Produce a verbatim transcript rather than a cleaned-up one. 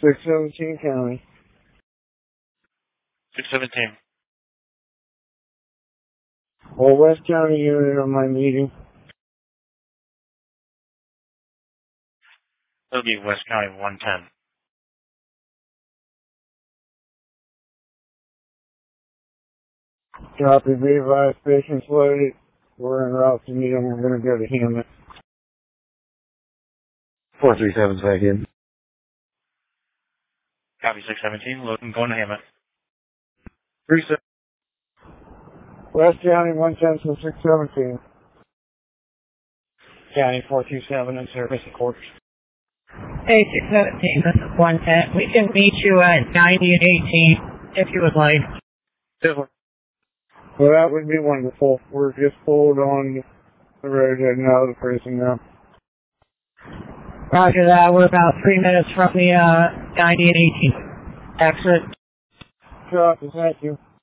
six seventeen County. six seventeen. Well, West County unit on my meeting. It'll be West County one ten. Copy, be advised, patients loaded. We're en route to meet them. We're going to go to Hammond. four three seven second. Copy six seventeen, loading, going to Hammond. three seven. West County one ten to six seventeen. County four two seven in service of quarters. Hey, six seventeen, this is one ten. We can meet you at ninety and eighteen if you would like. Well, that would be wonderful. We're just pulled on the road heading out of the prison now. Roger that. We're about three minutes from the uh, ninety and eighteen exit. Copy, thank you.